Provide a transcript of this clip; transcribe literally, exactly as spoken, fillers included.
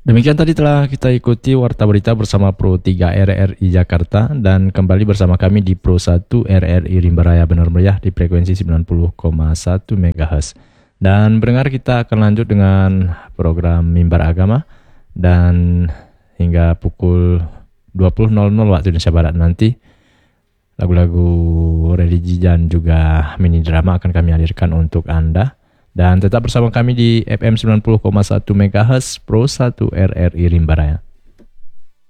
Demikian tadi telah kita ikuti Warta Berita bersama Pro tiga R R I Jakarta dan kembali bersama kami di Pro satu R R I Rimba Raya Benar Meriah di frekuensi sembilan puluh koma satu megahertz. Dan pendengar, kita akan lanjut dengan program Mimbar Agama dan hingga pukul dua puluh waktu Indonesia Barat nanti lagu-lagu religi dan juga mini drama akan kami hadirkan untuk Anda. Dan tetap bersama kami di F M sembilan puluh koma satu megahertz Pro satu R R I Rimba Raya.